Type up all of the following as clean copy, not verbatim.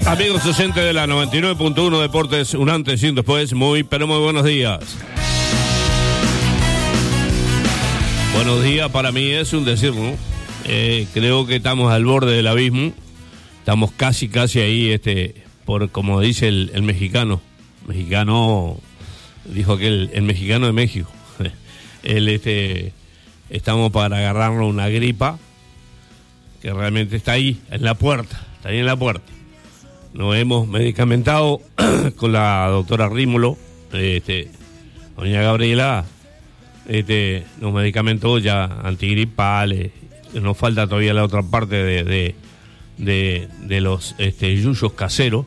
Amigos oyentes de la 99.1 Deportes, un antes y un después, pero muy buenos días. Buenos días para mí es un decir, ¿no? Creo que estamos al borde del abismo, estamos casi ahí, por como dice el mexicano dijo que el mexicano de México, estamos para agarrarnos una gripa que realmente está ahí en la puerta. Nos hemos medicamentado con la doctora Rímolo, doña Gabriela, nos medicamentó ya antigripales, nos falta todavía la otra parte de los yuyos caseros,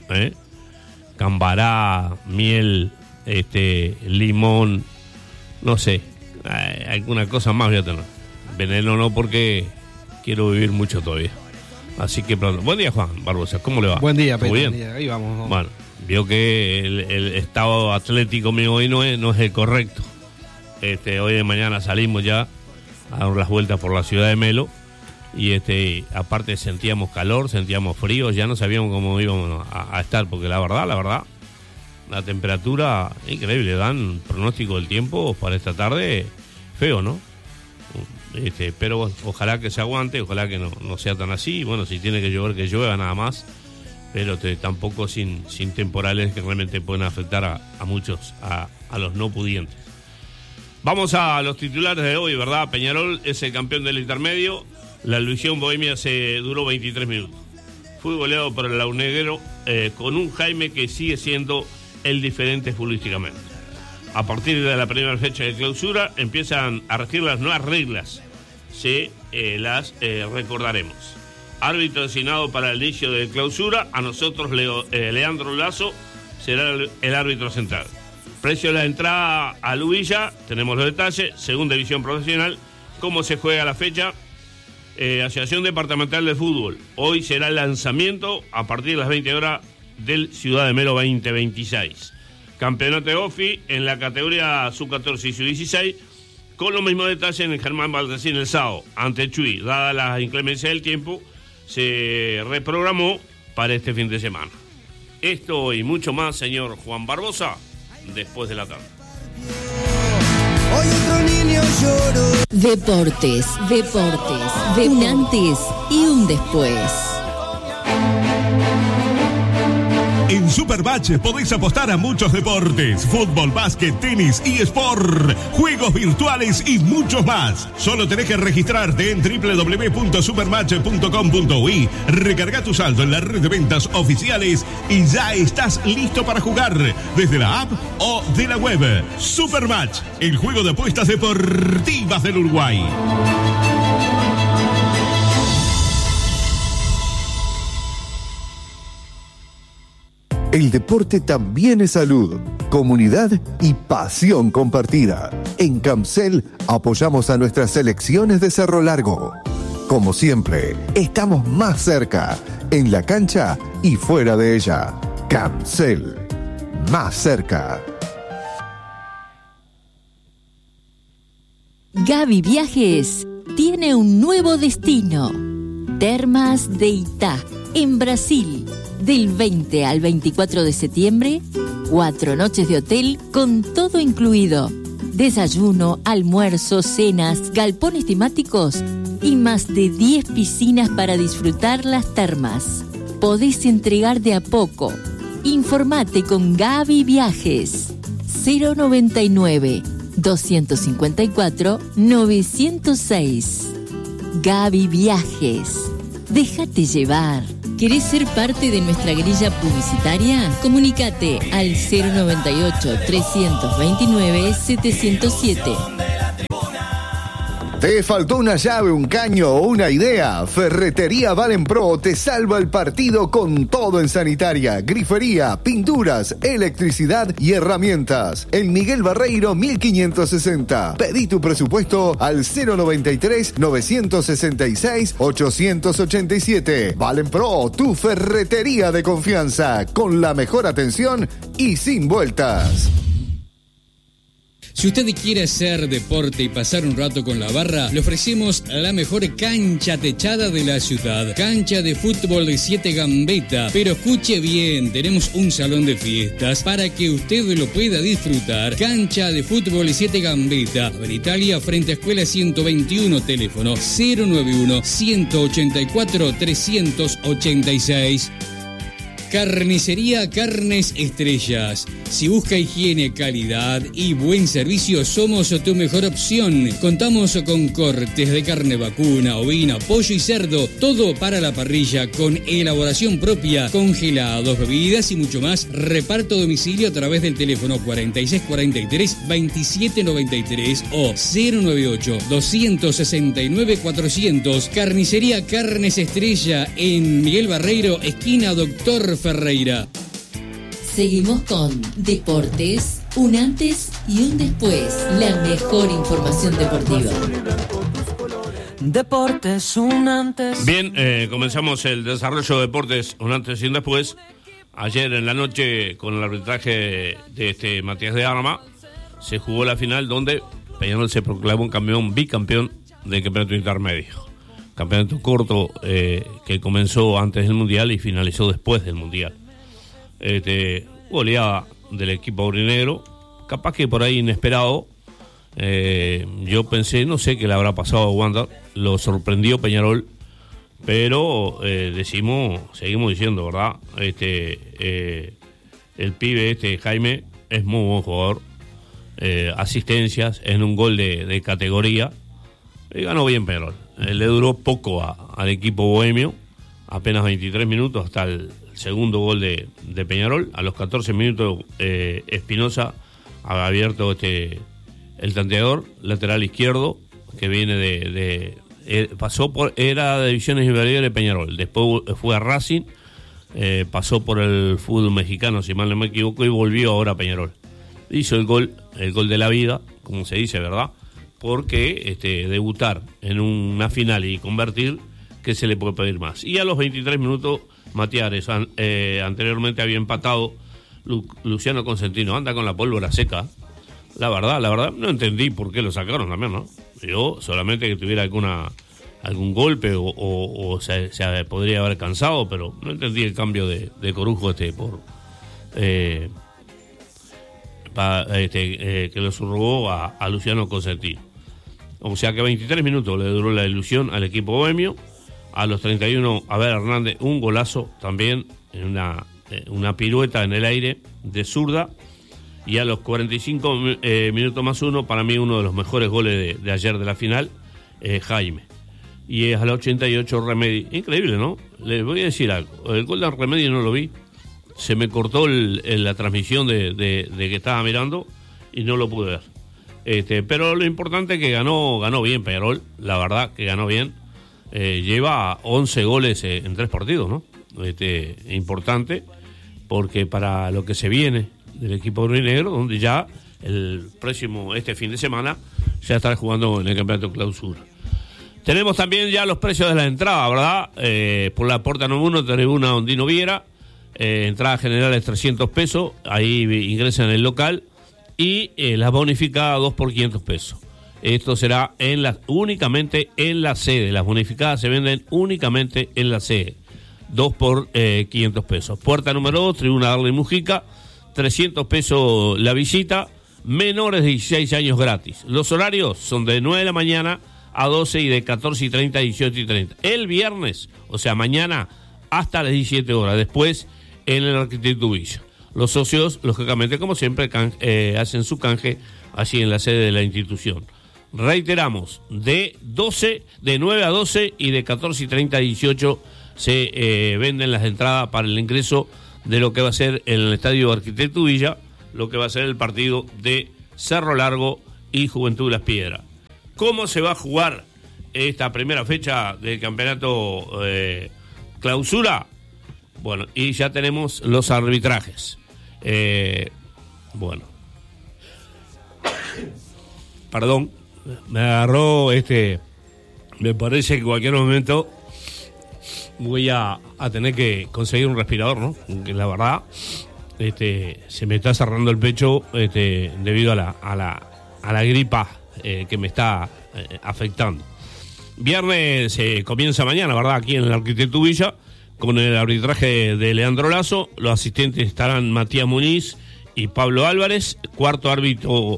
cambará, miel, limón, no sé, alguna cosa más voy a tener. Veneno no, porque quiero vivir mucho todavía. Así que pronto. Buen día, Juan Barbosa, ¿cómo le va? Buen día, Pedro. Buen día. Ahí vamos. Bueno, vio que el estado atlético mío hoy no es el correcto. Hoy de mañana salimos ya a dar las vueltas por la ciudad de Melo y aparte sentíamos calor, sentíamos frío, ya no sabíamos cómo íbamos a estar, porque la verdad, la temperatura increíble, dan pronóstico del tiempo para esta tarde feo, ¿no? Pero bueno, ojalá que se aguante, ojalá que no sea tan así. Bueno, si tiene que llover, que llueva nada más, pero tampoco sin temporales que realmente pueden afectar a muchos, a los no pudientes. Vamos a los titulares de hoy, ¿verdad? Peñarol es el campeón del intermedio. La ilusión bohemia se duró 23 minutos. Fue goleado por el Launegro con un Jaime que sigue siendo el diferente futbolísticamente. A partir de la primera fecha de clausura empiezan a regir las nuevas reglas. Las recordaremos. Árbitro designado para el inicio de clausura, a nosotros Leandro Lazo será el árbitro central. Precio de la entrada a Lubilla, tenemos los detalles. Segunda división profesional, cómo se juega la fecha. Asociación Departamental de Fútbol, hoy será el lanzamiento a partir de las 20 horas del Ciudad de Melo 2026. Campeonato de OFI en la categoría sub-14 y sub-16, con los mismos detalles en el Germán Baltasín el sábado, ante Chuy. Dada la inclemencia del tiempo, se reprogramó para este fin de semana. Esto y mucho más, señor Juan Barbosa, después de la tarde. Hoy otro niño lloró. Deportes, de un antes y un después. En Supermatch podéis apostar a muchos deportes: fútbol, básquet, tenis, eSport, juegos virtuales y muchos más. Solo tenés que registrarte en www.supermatch.com.uy, recarga tu saldo en la red de ventas oficiales y ya estás listo para jugar desde la app o de la web. Supermatch, el juego de apuestas deportivas del Uruguay. El deporte también es salud, comunidad y pasión compartida. En Camcel apoyamos a nuestras selecciones de Cerro Largo. Como siempre, estamos más cerca, en la cancha y fuera de ella. Camcel, más cerca. Gaby Viajes tiene un nuevo destino. Termas de Itá, en Brasil. Del 20 al 24 de septiembre, 4 noches de hotel con todo incluido. Desayuno, almuerzo, cenas, galpones temáticos y más de 10 piscinas para disfrutar las termas. Podés entregar de a poco. Informate con Gaby Viajes. 099-254-906. Gaby Viajes. Déjate llevar. ¿Querés ser parte de nuestra grilla publicitaria? Comunícate al 098-329-707. ¿Te faltó una llave, un caño o una idea? Ferretería Valenpro te salva el partido con todo en sanitaria, grifería, pinturas, electricidad y herramientas. En Miguel Barreiro 1560. Pedí tu presupuesto al 093-966-887. Valenpro, tu ferretería de confianza, con la mejor atención y sin vueltas. Si usted quiere hacer deporte y pasar un rato con la barra, le ofrecemos la mejor cancha techada de la ciudad. Cancha de fútbol de 7 Gambetta. Pero escuche bien, tenemos un salón de fiestas para que usted lo pueda disfrutar. Cancha de fútbol de 7 Gambetta. En Italia, frente a Escuela 121, teléfono 091-184-386. Carnicería Carnes Estrellas. Si busca higiene, calidad y buen servicio, somos tu mejor opción. Contamos con cortes de carne vacuna, ovina, pollo y cerdo. Todo para la parrilla con elaboración propia, congelados, bebidas y mucho más. Reparto a domicilio a través del teléfono 4643-2793 o 098-269-400. Carnicería Carnes Estrella en Miguel Barreiro, esquina Doctor Ferreira. Seguimos con Deportes, un antes y un después. La mejor información deportiva. Deportes, un antes. Bien, comenzamos el desarrollo de Deportes, un antes y un después. Ayer en la noche, con el arbitraje de Matías de Arma, se jugó la final donde Peñarol se proclamó bicampeón del campeonato intermedio. Campeonato corto que comenzó antes del Mundial y finalizó después del Mundial. Goleada del equipo aurinegro, capaz que por ahí inesperado. Yo pensé, no sé qué le habrá pasado a Wander, lo sorprendió Peñarol, pero seguimos diciendo, ¿verdad? El pibe Jaime es muy buen jugador, asistencias en un gol de categoría, y ganó bien Peñarol. Le duró poco al equipo bohemio, apenas 23 minutos hasta el segundo gol de Peñarol. A los 14 minutos Espinosa ha abierto el tanteador lateral izquierdo, que viene era de divisiones inferiores de Peñarol, después fue a Racing, pasó por el fútbol mexicano, si mal no me equivoco, y volvió ahora a Peñarol. Hizo el gol de la vida, como se dice, ¿verdad? Porque debutar en una final y convertir, ¿qué se le puede pedir más? Y a los 23 minutos, Matías, anteriormente había empatado Luciano Consentino, anda con la pólvora seca. La verdad, no entendí por qué lo sacaron también, ¿no? Yo solamente que tuviera algún golpe o se podría haber cansado, pero no entendí el cambio de Corujo que lo subrogó a Luciano Consentino. O sea que 23 minutos le duró la ilusión al equipo bohemio. A los 31, Abel Hernández, un golazo también, en una pirueta en el aire de zurda. Y a los 45 minutos más uno, para mí uno de los mejores goles de ayer de la final, Jaime. Y a los 88, Remedi. Increíble, ¿no? Les voy a decir algo. El gol de Remedi no lo vi. Se me cortó la transmisión de que estaba mirando y no lo pude ver. Pero lo importante es que ganó bien Peñarol, la verdad que ganó bien. Lleva 11 goles en 3 partidos, ¿no? Importante, porque para lo que se viene del equipo aurinegro, donde ya el próximo, fin de semana, ya estará jugando en el campeonato clausura. Tenemos también ya los precios de la entrada, ¿verdad? Por la puerta número 1, tribuna Ondino Viera, entrada general es 300 pesos, ahí ingresan en el local, y la bonificada 2 por 500 pesos. Esto será únicamente en la sede. Las bonificadas se venden únicamente en la sede. 2 por 500 pesos. Puerta número 2, tribuna Darle Mujica, 300 pesos la visita, menores de 16 años gratis. Los horarios son de 9 de la mañana a 12 y de 14:30 a 18:30. El viernes, o sea, mañana, hasta las 17 horas. Después, en el Arquitecto Villa. Los socios, lógicamente, como siempre, hacen su canje allí en la sede de la institución. Reiteramos, de 9 a 12 y de 14:30 a 18 se venden las entradas para el ingreso de lo que va a ser en el Estadio Arquitecto Villa, lo que va a ser el partido de Cerro Largo y Juventud Las Piedras. ¿Cómo se va a jugar esta primera fecha del campeonato clausura? Bueno, y ya tenemos los arbitrajes. Perdón, me agarró me parece que en cualquier momento voy a tener que conseguir un respirador, ¿no? Que la verdad se me está cerrando el pecho debido a la gripa que me está afectando. Viernes comienza mañana, ¿verdad? Aquí en el Arquitecto Villa, con el arbitraje de Leandro Lazo. Los asistentes estarán Matías Muniz y Pablo Álvarez. Cuarto árbitro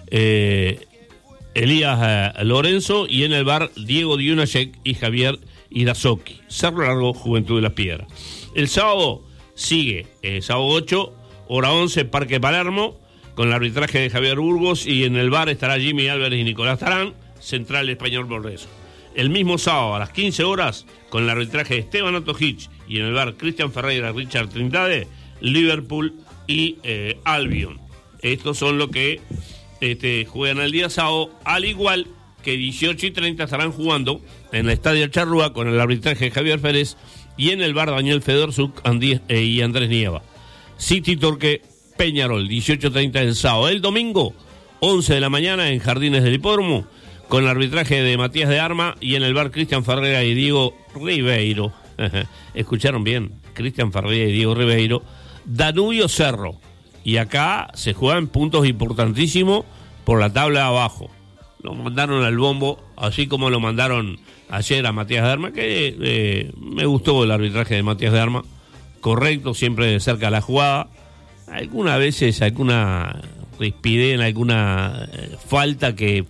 Elías Lorenzo. Y en el bar Diego Diunachek y Javier Irazoki. Cerro Largo, Juventud de las Piedras. El sábado sigue, sábado 8, hora 11, Parque Palermo, con el arbitraje de Javier Burgos. Y en el bar estará Jimmy Álvarez y Nicolás Tarán. Central Español Progreso. El mismo sábado a las 15 horas, con el arbitraje de Esteban Otojich y en el bar Cristian Ferreira, Richard Trindade, Liverpool y Albion. Estos son los que juegan el día sábado, al igual que 18:30 estarán jugando en el Estadio Charrúa con el arbitraje de Javier Pérez y en el bar Daniel Fedorzuk y Andrés Nieva. City Torque Peñarol, 18:30 el sábado. El domingo, 11 de la mañana en Jardines del Hipódromo, con el arbitraje de Matías de Arma y en el bar Cristian Ferreira y Diego Ribeiro. Escucharon bien, Cristian Ferreira y Diego Ribeiro. Danubio Cerro. Y acá se juegan puntos importantísimos por la tabla de abajo. Lo mandaron al bombo, así como lo mandaron ayer a Matías de Arma, que me gustó el arbitraje de Matías de Arma. Correcto, siempre de cerca a la jugada. Algunas veces, alguna rispidez, alguna falta que